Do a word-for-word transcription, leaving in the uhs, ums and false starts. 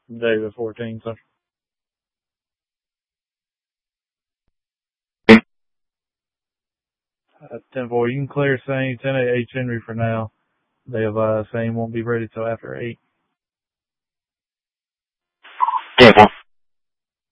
David fourteen, sir. Uh, ten four, you can clear same, ten eight H Henry for now. They have, uh, saying won't be ready till after eight. ten four.